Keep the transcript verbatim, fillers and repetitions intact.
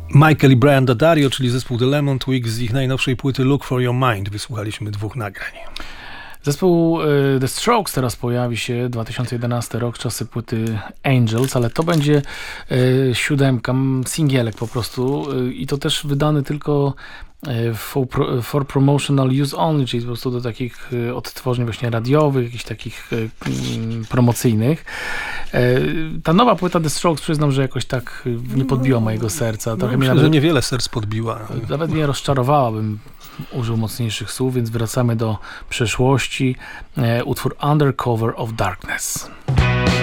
Michael i Brian Daddario, czyli zespół The Lemon Twigs z ich najnowszej płyty Look for Your Mind. Wysłuchaliśmy dwóch nagrań. Zespół y, The Strokes teraz pojawi się, dwa tysiące jedenasty rok, czasy płyty Angels, ale to będzie y, siódemka, singielek po prostu y, i to też wydany tylko y, for, for promotional use only, czyli po prostu do takich y, odtworzeń właśnie radiowych, jakichś takich y, y, promocyjnych. Y, ta nowa płyta The Strokes, przyznam, że jakoś tak y, nie podbiła mojego serca. Trochę No, mnie myślę, nawet, że niewiele serc podbiła. nawet mnie rozczarowała, bym użył mocniejszych słów, więc wracamy do przeszłości. E, utwór Undercover of Darkness.